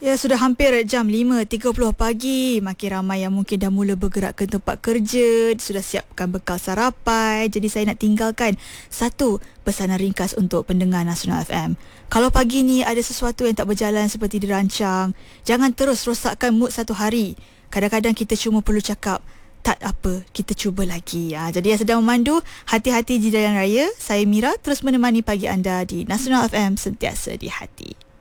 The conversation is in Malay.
Ya, sudah hampir jam 5.30 pagi. Makin ramai yang mungkin dah mula bergerak ke tempat kerja, sudah siapkan bekal sarapan. Jadi saya nak tinggalkan satu pesanan ringkas untuk pendengar Nasional FM. Kalau pagi ni ada sesuatu yang tak berjalan seperti dirancang, jangan terus rosakkan mood satu hari. Kadang-kadang kita cuma perlu cakap, tak apa, kita cuba lagi. Jadi yang sedang memandu, hati-hati di jalan raya. Saya Mira, terus menemani pagi anda di Nasional FM, sentiasa di hati.